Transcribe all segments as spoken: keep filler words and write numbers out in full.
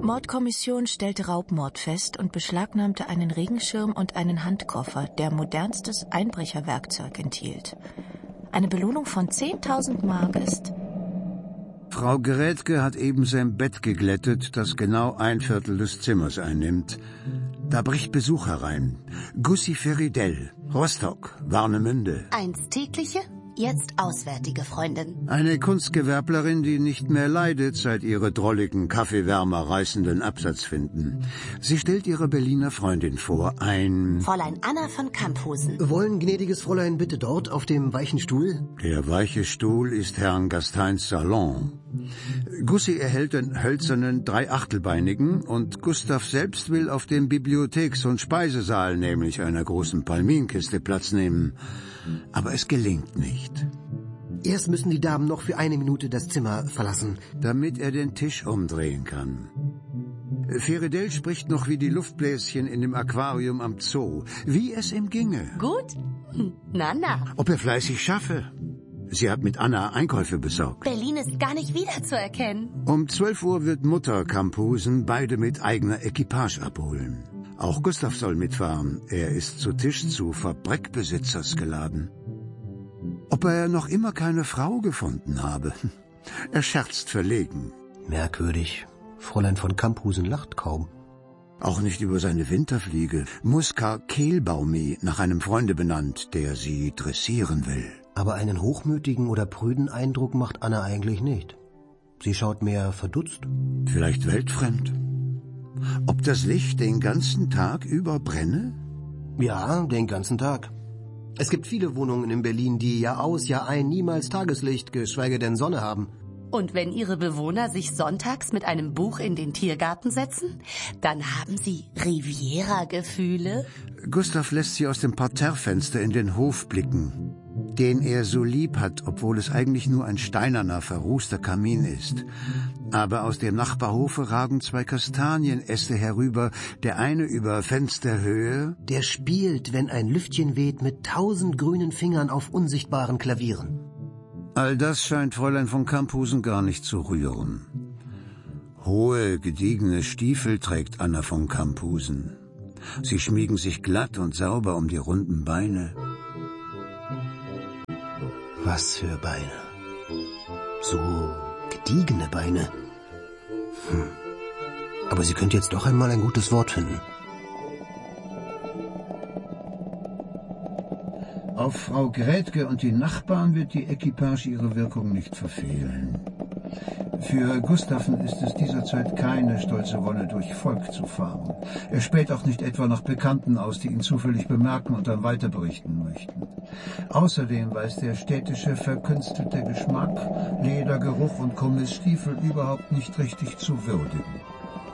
Mordkommission stellte Raubmord fest und beschlagnahmte einen Regenschirm und einen Handkoffer, der modernstes Einbrecherwerkzeug enthielt. Eine Belohnung von zehntausend Mark ist... Frau Gerätke hat eben sein Bett geglättet, das genau ein Viertel des Zimmers einnimmt. Da bricht Besuch herein. Gussi Feridell, Rostock, Warnemünde. Einst tägliche, jetzt auswärtige Freundin. Eine Kunstgewerblerin, die nicht mehr leidet, seit ihre drolligen Kaffeewärmer reißenden Absatz finden. Sie stellt ihre Berliner Freundin vor, ein... Fräulein Anna von Kamphusen. Wollen, gnädiges Fräulein, bitte dort auf dem weichen Stuhl? Der weiche Stuhl ist Herrn Gasteins Salon. Gussi erhält den hölzernen Dreiachtelbeinigen und Gustav selbst will auf dem Bibliotheks- und Speisesaal, nämlich einer großen Palminkiste, Platz nehmen. Aber es gelingt nicht. Erst müssen die Damen noch für eine Minute das Zimmer verlassen. Damit er den Tisch umdrehen kann. Feridell spricht noch wie die Luftbläschen in dem Aquarium am Zoo. Wie es ihm ginge. Gut? Na, na. Ob er fleißig schaffe. Sie hat mit Anna Einkäufe besorgt. Berlin ist gar nicht wiederzuerkennen. Um zwölf Uhr wird Mutter Kamphusen beide mit eigener Equipage abholen. Auch Gustav soll mitfahren. Er ist zu Tisch zu Fabrikbesitzers geladen. Ob er noch immer keine Frau gefunden habe? Er scherzt verlegen. Merkwürdig. Fräulein von Kamphusen lacht kaum. Auch nicht über seine Winterfliege. Muska Kehlbaumi, nach einem Freunde benannt, der sie dressieren will. Aber einen hochmütigen oder prüden Eindruck macht Anna eigentlich nicht. Sie schaut mehr verdutzt. Vielleicht weltfremd. Ob das Licht den ganzen Tag über brenne? Ja, den ganzen Tag. Es gibt viele Wohnungen in Berlin, die Jahr aus, Jahr ein niemals Tageslicht, geschweige denn Sonne haben. Und wenn ihre Bewohner sich sonntags mit einem Buch in den Tiergarten setzen, dann haben sie Riviera-Gefühle. Gustav lässt sie aus dem Parterrefenster in den Hof blicken, den er so lieb hat, obwohl es eigentlich nur ein steinerner, verrußter Kamin ist. Aber aus dem Nachbarhofe ragen zwei Kastanienäste herüber, der eine über Fensterhöhe. Der spielt, wenn ein Lüftchen weht, mit tausend grünen Fingern auf unsichtbaren Klavieren. All das scheint Fräulein von Kamphusen gar nicht zu rühren. Hohe, gediegene Stiefel trägt Anna von Kamphusen. Sie schmiegen sich glatt und sauber um die runden Beine. Was für Beine. So gediegene Beine. Hm. Aber sie könnte jetzt doch einmal ein gutes Wort finden. Auf Frau Grätke und die Nachbarn wird die Equipage ihre Wirkung nicht verfehlen. Für Gustaven ist es dieser Zeit keine stolze Wonne, durch Volk zu fahren. Er späht auch nicht etwa nach Bekannten aus, die ihn zufällig bemerken und dann weiter berichten möchten. Außerdem weiß der städtische verkünstelte Geschmack, Ledergeruch und krummes Stiefel überhaupt nicht richtig zu würdigen.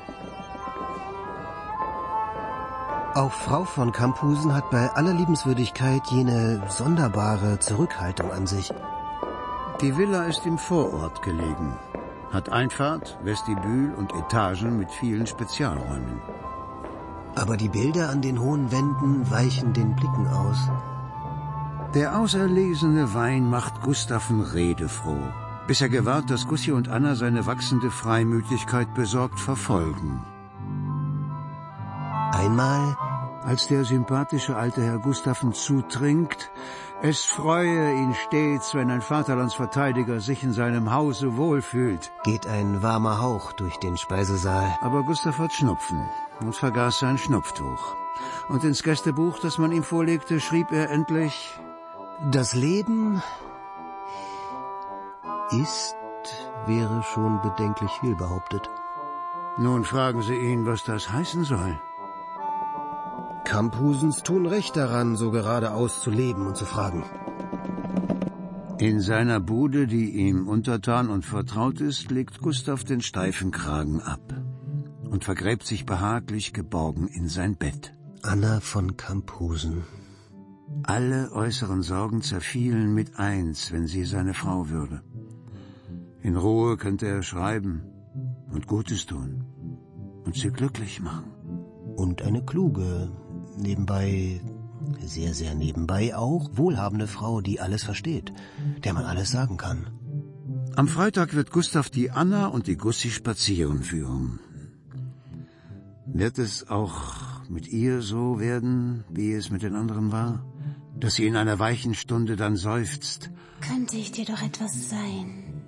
Auch Frau von Kamphusen hat bei aller Liebenswürdigkeit jene sonderbare Zurückhaltung an sich. Die Villa ist im Vorort gelegen, hat Einfahrt, Vestibül und Etagen mit vielen Spezialräumen. Aber die Bilder an den hohen Wänden weichen den Blicken aus. Der auserlesene Wein macht Gustaven redefroh, bis er gewahrt, dass Gussi und Anna seine wachsende Freimütigkeit besorgt verfolgen. Einmal, als der sympathische alte Herr Gustaven zutrinkt, es freue ihn stets, wenn ein Vaterlandsverteidiger sich in seinem Hause wohlfühlt, geht ein warmer Hauch durch den Speisesaal. Aber Gustav hat Schnupfen und vergaß sein Schnupftuch. Und ins Gästebuch, das man ihm vorlegte, schrieb er endlich: Das Leben ist, wäre schon bedenklich viel behauptet. Nun fragen Sie ihn, was das heißen soll. Kamphusens tun recht daran, so geradeaus zu leben und zu fragen. In seiner Bude, die ihm untertan und vertraut ist, legt Gustav den steifen Kragen ab und vergräbt sich behaglich geborgen in sein Bett. Anna von Kamphusen. Alle äußeren Sorgen zerfielen mit eins, wenn sie seine Frau würde. In Ruhe könnte er schreiben und Gutes tun und sie glücklich machen. Und eine kluge, nebenbei, sehr, sehr nebenbei auch, wohlhabende Frau, die alles versteht, der man alles sagen kann. Am Freitag wird Gustav die Anna und die Gussi spazieren führen. Wird es auch mit ihr so werden, wie es mit den anderen war? Dass sie in einer weichen Stunde dann seufzt. Könnte ich dir doch etwas sein?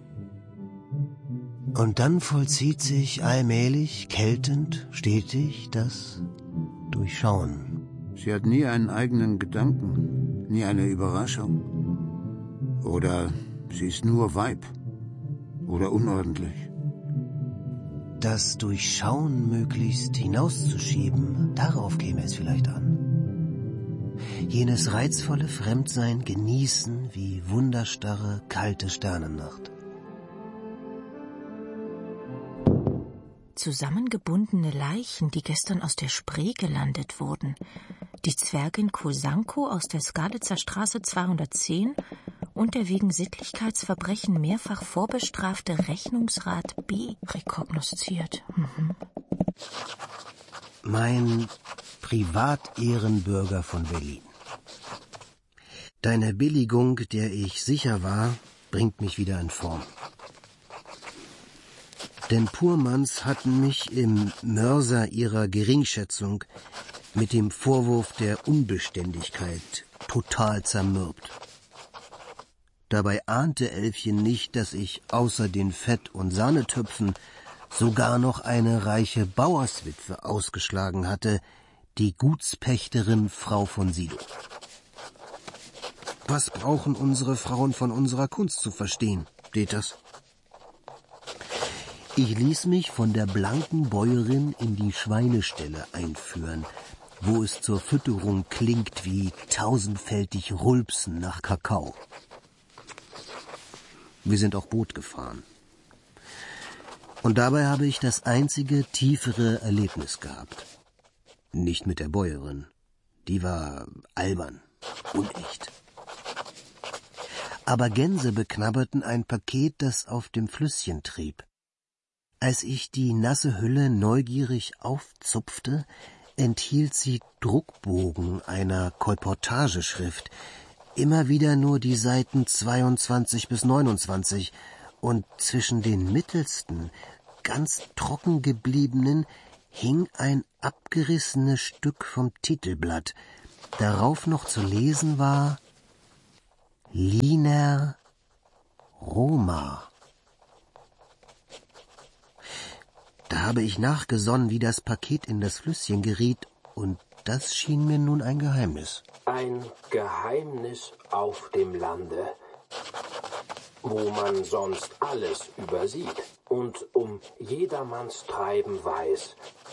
Und dann vollzieht sich allmählich, kältend, stetig das Durchschauen. Sie hat nie einen eigenen Gedanken, nie eine Überraschung. Oder sie ist nur Weib. Oder unordentlich. Das Durchschauen möglichst hinauszuschieben, darauf käme es vielleicht an. Jenes reizvolle Fremdsein genießen wie wunderstarre, kalte Sternennacht. Zusammengebundene Leichen, die gestern aus der Spree gelandet wurden. Die Zwergin Kosanko aus der Skalitzer Straße zweihundertzehn und der wegen Sittlichkeitsverbrechen mehrfach vorbestrafte Rechnungsrat B. rekognosziert. Mhm. Mein Privatehrenbürger von Berlin. Deine Billigung, der ich sicher war, bringt mich wieder in Form. Denn Purmanns hatten mich im Mörser ihrer Geringschätzung mit dem Vorwurf der Unbeständigkeit total zermürbt. Dabei ahnte Elfchen nicht, dass ich außer den Fett- und Sahnetöpfen sogar noch eine reiche Bauerswitwe ausgeschlagen hatte, die Gutspächterin Frau von Sidow. Was brauchen unsere Frauen von unserer Kunst zu verstehen, steht das? Ich ließ mich von der blanken Bäuerin in die Schweineställe einführen, wo es zur Fütterung klingt wie tausendfältig Rülpsen nach Kakao. Wir sind auch Boot gefahren. Und dabei habe ich das einzige tiefere Erlebnis gehabt. Nicht mit der Bäuerin. Die war albern, unecht. Aber Gänse beknabberten ein Paket, das auf dem Flüsschen trieb. Als ich die nasse Hülle neugierig aufzupfte, enthielt sie Druckbogen einer Kolportageschrift, immer wieder nur die Seiten zweiundzwanzig bis neunundzwanzig, und zwischen den mittelsten, ganz trocken gebliebenen, hing ein abgerissenes Stück vom Titelblatt. Darauf noch zu lesen war Lina Roma. Da habe ich nachgesonnen, wie das Paket in das Flüsschen geriet, und das schien mir nun ein Geheimnis. Ein Geheimnis auf dem Lande, wo man sonst alles übersieht und um jedermanns Treiben weiß.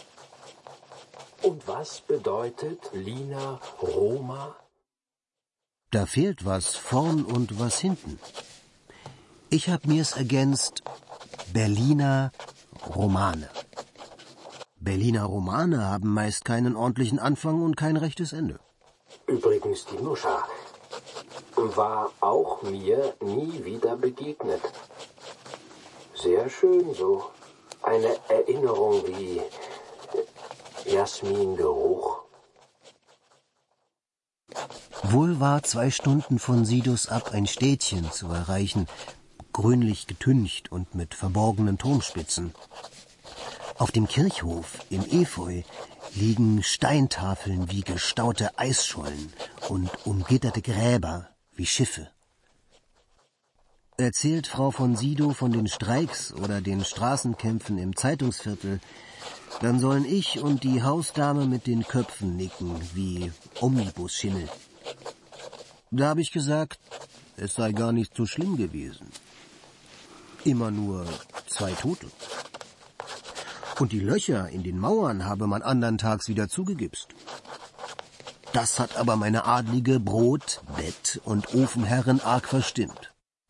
Und was bedeutet Lina Roma? Da fehlt was vorn und was hinten. Ich hab mir's ergänzt Berliner Romane. Berliner Romane haben meist keinen ordentlichen Anfang und kein rechtes Ende. Übrigens, die Nuscha war auch mir nie wieder begegnet. Sehr schön so. Eine Erinnerung wie Jasmingeruch. Wohl war zwei Stunden von Sidows ab ein Städtchen zu erreichen, grünlich getüncht und mit verborgenen Turmspitzen. Auf dem Kirchhof im Efeu liegen Steintafeln wie gestaute Eisschollen und umgitterte Gräber wie Schiffe. Erzählt Frau von Sidow von den Streiks oder den Straßenkämpfen im Zeitungsviertel, dann sollen ich und die Hausdame mit den Köpfen nicken wie Omnibusschimmel. Da habe ich gesagt, es sei gar nicht so schlimm gewesen. Immer nur zwei Tote. Und die Löcher in den Mauern habe man andern Tags wieder zugegipst. Das hat aber meine adlige Brot-, Bett- und Ofenherrin arg verstimmt.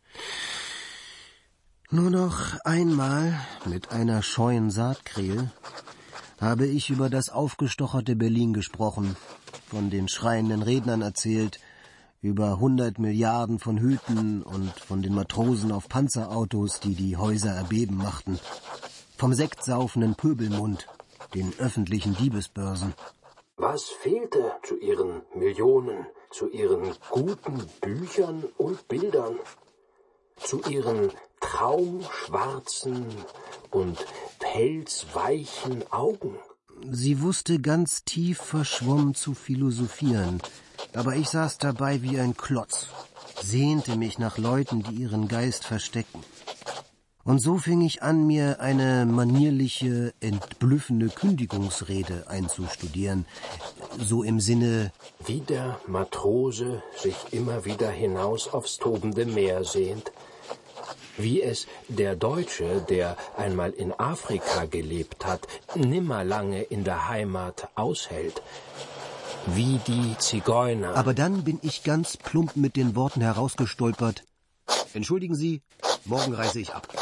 Nur noch einmal mit einer scheuen Saatkrähe habe ich über das aufgestocherte Berlin gesprochen, von den schreienden Rednern erzählt, über hundert Milliarden von Hüten und von den Matrosen auf Panzerautos, die die Häuser erbeben machten, vom sektsaufenden Pöbelmund, den öffentlichen Diebesbörsen. Was fehlte zu ihren Millionen, zu ihren guten Büchern und Bildern, zu ihren traumschwarzen und pelzweichen Augen? Sie wusste ganz tief verschwommen zu philosophieren, aber ich saß dabei wie ein Klotz, sehnte mich nach Leuten, die ihren Geist verstecken. Und so fing ich an, mir eine manierliche, entblüffende Kündigungsrede einzustudieren, so im Sinne: Wie der Matrose sich immer wieder hinaus aufs tobende Meer sehnt, wie es der Deutsche, der einmal in Afrika gelebt hat, nimmer lange in der Heimat aushält, wie die Zigeuner. Aber dann bin ich ganz plump mit den Worten herausgestolpert: Entschuldigen Sie, morgen reise ich ab.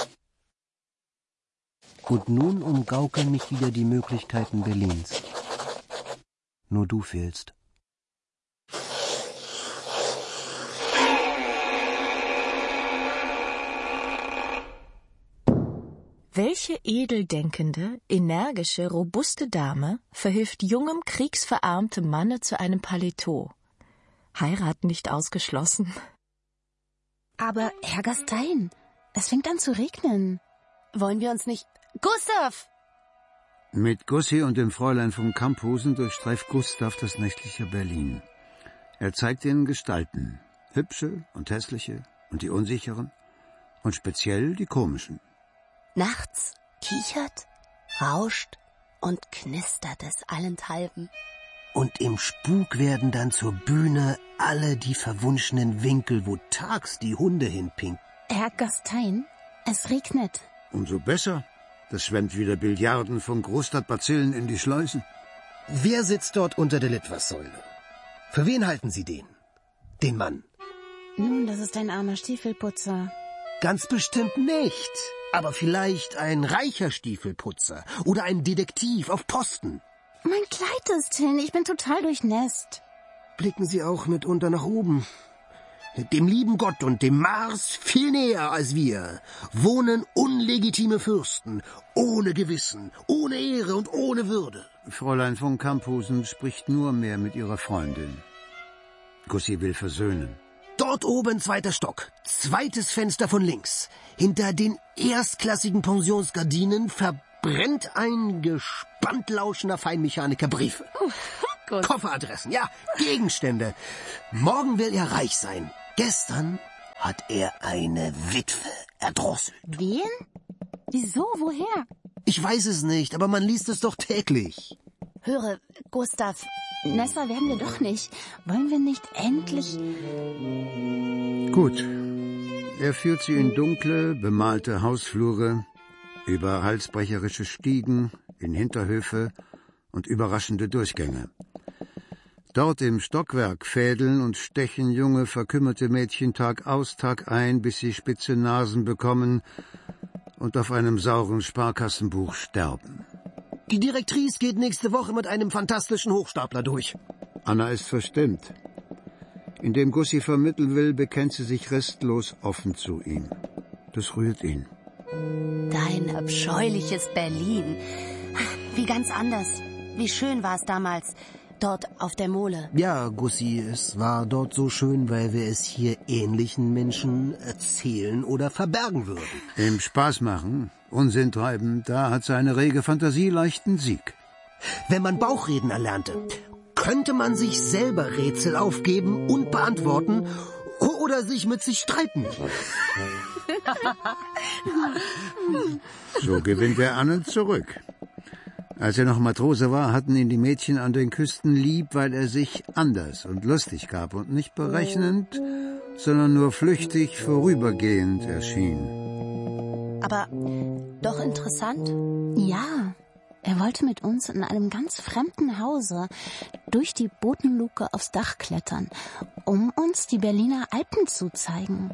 Und nun umgaukeln mich wieder die Möglichkeiten Berlins. Nur du fehlst. Welche edeldenkende, energische, robuste Dame verhilft jungem, kriegsverarmtem Manne zu einem Paletot? Heirat nicht ausgeschlossen. Aber, Herr Gastein, es fängt an zu regnen. Wollen wir uns nicht... Gustav! Mit Gussi und dem Fräulein von Kamphusen durchstreift Gustav das nächtliche Berlin. Er zeigt ihnen Gestalten, hübsche und hässliche und die unsicheren und speziell die komischen. Nachts kichert, rauscht und knistert es allenthalben. Und im Spuk werden dann zur Bühne alle die verwunschenen Winkel, wo tags die Hunde hinpinken. Herr Gastein, es regnet. Umso besser. Das schwemmt wieder Billiarden von Großstadtbazillen in die Schleusen. Wer sitzt dort unter der Litfaßsäule? Für wen halten Sie den? Den Mann? Nun, das ist ein armer Stiefelputzer. Ganz bestimmt nicht. Aber vielleicht ein reicher Stiefelputzer oder ein Detektiv auf Posten. Mein Kleid ist hin, ich bin total durchnässt. Blicken Sie auch mitunter nach oben. Dem lieben Gott und dem Mars viel näher als wir wohnen unlegitime Fürsten, ohne Gewissen, ohne Ehre und ohne Würde. Fräulein von Kamphusen spricht nur mehr mit ihrer Freundin. Gussi will versöhnen. Dort oben zweiter Stock, zweites Fenster von links. Hinter den erstklassigen Pensionsgardinen verbrennt ein gespannt lauschender Feinmechaniker Briefe. Oh, Kofferadressen, ja, Gegenstände. Morgen will er reich sein. Gestern hat er eine Witwe erdrosselt. Wen? Wieso? Woher? Ich weiß es nicht, aber man liest es doch täglich. Höre, Gustav, Messer werden wir doch nicht. Wollen wir nicht endlich... Gut. Er führt sie in dunkle, bemalte Hausflure, über halsbrecherische Stiegen, in Hinterhöfe und überraschende Durchgänge. Dort im Stockwerk fädeln und stechen junge, verkümmerte Mädchen Tag aus, Tag ein, bis sie spitze Nasen bekommen und auf einem sauren Sparkassenbuch sterben. Die Direktrice geht nächste Woche mit einem fantastischen Hochstapler durch. Anna ist verstimmt. Indem Gussi vermitteln will, bekennt sie sich restlos offen zu ihm. Das rührt ihn. dein abscheuliches Berlin. Wie ganz anders. Wie schön war es damals, dort auf der Mole. Ja, Gussi, es war dort so schön, weil wir es hier ähnlichen Menschen erzählen oder verbergen würden. Im Spaß machen, Unsinn treiben, da hat seine rege Fantasie leichten Sieg. Wenn man Bauchreden erlernte, könnte man sich selber Rätsel aufgeben und beantworten oder sich mit sich streiten. So gewinnt er Anne zurück. Als er noch Matrose war, hatten ihn die Mädchen an den Küsten lieb, weil er sich anders und lustig gab und nicht berechnend, sondern nur flüchtig vorübergehend erschien. Aber doch interessant. Ja, er wollte mit uns in einem ganz fremden Hause durch die Bodenluke aufs Dach klettern, um uns die Berliner Alpen zu zeigen.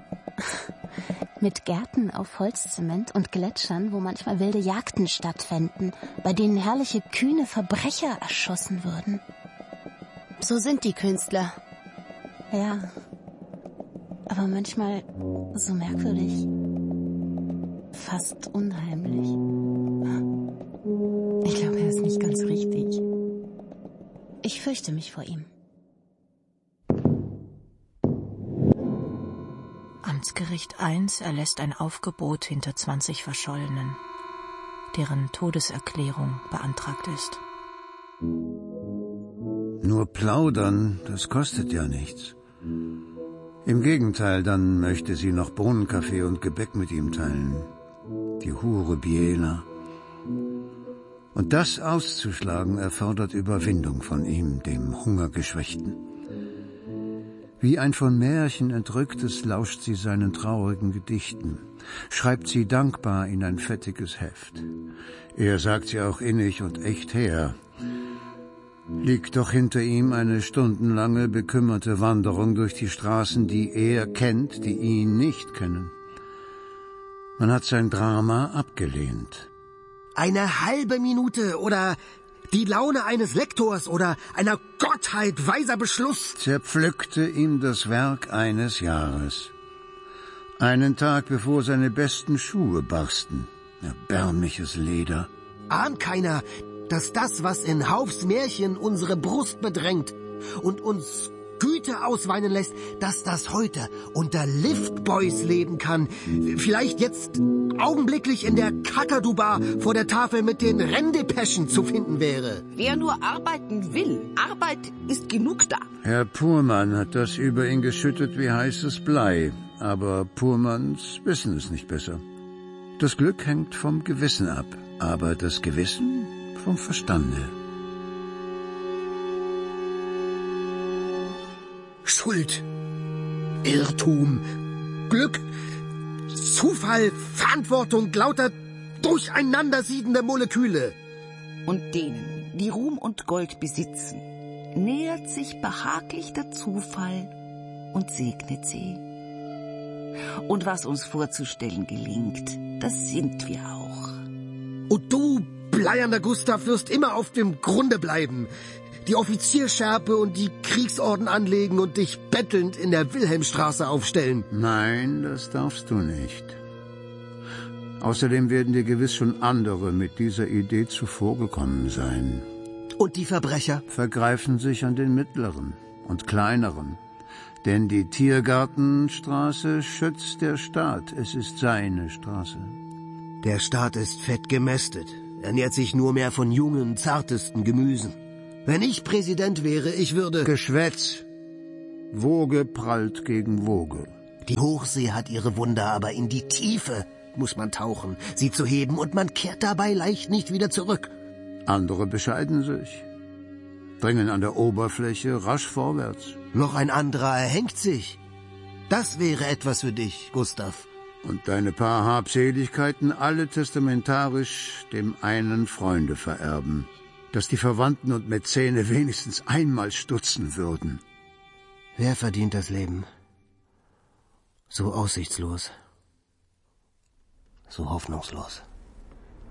Mit Gärten auf Holzzement und Gletschern, wo manchmal wilde Jagden stattfänden, bei denen herrliche, kühne Verbrecher erschossen würden. So sind die Künstler. Ja, aber manchmal so merkwürdig. Fast unheimlich. Ich glaube, er ist nicht ganz richtig. Ich fürchte mich vor ihm. Amtsgericht eins erlässt ein Aufgebot hinter zwanzig Verschollenen. deren Todeserklärung beantragt ist. Nur plaudern, das kostet ja nichts. Im Gegenteil, dann möchte sie noch Bohnenkaffee und Gebäck mit ihm teilen. Die Hure Biela. Und das auszuschlagen erfordert Überwindung von ihm, dem Hungergeschwächten. Wie ein von Märchen entrücktes lauscht sie seinen traurigen Gedichten, schreibt sie dankbar in ein fettiges Heft. Er sagt sie auch innig und echt her. Liegt doch hinter ihm eine stundenlange, bekümmerte Wanderung durch die Straßen, die er kennt, die ihn nicht kennen. Man hat sein Drama abgelehnt. Eine halbe Minute oder die Laune eines Lektors oder einer Gottheit weiser Beschluss Zerpflückte ihm das Werk eines Jahres. Einen Tag bevor seine besten Schuhe barsten. Erbärmliches Leder. Ahnt keiner, dass das, was in Haufs Märchen unsere Brust bedrängt und uns Güte ausweinen lässt, dass das heute unter Liftboys leben kann. Vielleicht jetzt augenblicklich in der Kakadu-Bar vor der Tafel mit den Renndepeschen zu finden wäre. Wer nur arbeiten will, Arbeit ist genug da. Herr Purmann hat das über ihn geschüttet wie heißes Blei, aber Purmanns wissen es nicht besser. Das Glück hängt vom Gewissen ab, aber das Gewissen vom Verstande. Schuld, Irrtum, Glück, Zufall, Verantwortung, lauter durcheinandersiedende Moleküle. Und denen, die Ruhm und Gold besitzen, nähert sich behaglich der Zufall und segnet sie. Und was uns vorzustellen gelingt, das sind wir auch. Und du, bleiernder Gustav, wirst immer auf dem Grunde bleiben, die Offizierschärpe und die Kriegsorden anlegen und dich bettelnd in der Wilhelmstraße aufstellen. Nein, das darfst du nicht. Außerdem werden dir gewiss schon andere mit dieser Idee zuvorgekommen sein. Und die Verbrecher? Vergreifen sich an den mittleren und kleineren. Denn die Tiergartenstraße schützt der Staat. Es ist seine Straße. Der Staat ist fett gemästet, ernährt sich nur mehr von jungen, zartesten Gemüsen. Wenn ich Präsident wäre, ich würde... Geschwätz. Woge prallt gegen Woge. Die Hochsee hat ihre Wunder, aber in die Tiefe muss man tauchen, sie zu heben, und man kehrt dabei leicht nicht wieder zurück. Andere bescheiden sich, dringen an der Oberfläche rasch vorwärts. Noch ein anderer erhängt sich. Das wäre etwas für dich, Gustav. Und deine paar Habseligkeiten alle testamentarisch dem einen Freunde vererben, dass die Verwandten und Mäzene wenigstens einmal stutzen würden. Wer verdient das Leben? So aussichtslos, so hoffnungslos.